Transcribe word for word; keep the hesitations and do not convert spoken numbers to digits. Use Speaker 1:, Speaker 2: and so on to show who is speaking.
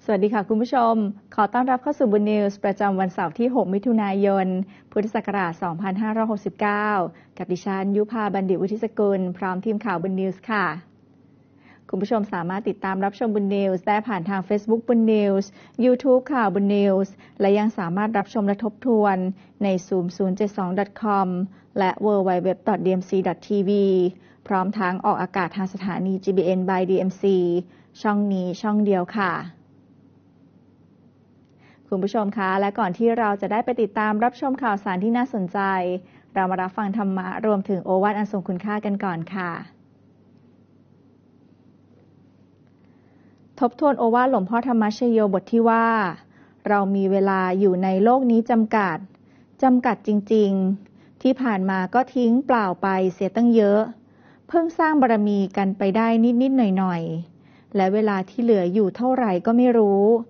Speaker 1: สวัสดีค่ะคุณผู้ชมขอต้อนรับเข้าสู่บุญนิวส์ประจำวันเสาร์ที่หกมิถุนายนพุทธศักราชสองพันห้าร้อยหกสิบเก้ากับดิฉันยุพาบัณฑิตวุฒิสกุลพร้อมทีมข่าวบุญนิวส์ค่ะคุณผู้ชมสามารถติดตามรับชมบุญนิวส์ได้ผ่านทาง Facebook บุญนิวส์ YouTube ข่าวบุญนิวส์และยังสามารถรับชมและทบทวนใน ซูม ศูนย์ เจ็ด สอง ดอท คอม และ ดับเบิลยู ดับเบิลยู ดับเบิลยู ดอท ดี เอ็ม ซี ดอท ที วี พร้อมทั้งออกอากาศทางสถานี จี บี เอ็น by ดี เอ็ม ซี ช่องนี้ช่องเดียวค่ะคุณผู้ชมคะและก่อนที่เราจะได้ไปติดตามรับชมข่าวสารที่น่าสนใจเรามารับฟังธรรมะรวมถึงโอวาทอันทรงคุณค่ากันก่อนค่ะทบทวนโอวาทหลวงพ่อธรรมชโยบทที่ว่าเรามีเวลาอยู่ในโลกนี้จำกัดจำกัดจริงๆที่ผ่านมาก็ทิ้งเปล่าไปเสียตั้งเยอะเพิ่งสร้างบารมีกันไปได้นิดๆหน่อยๆและเวลาที่เหลืออยู่เท่าไหร่ก็ไม่รู้